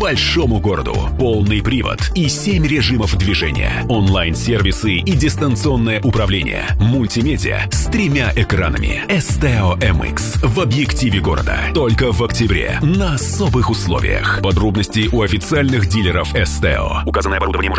большому городу. Полный привод и 7 режимов движения. Онлайн-сервисы и дистанционное управление. Мультимедиа с 3 экранами. Esteo MX в объективе города. Только в октябре. На особых условиях. Подробности у официальных дилеров Esteo. Указанное оборудование может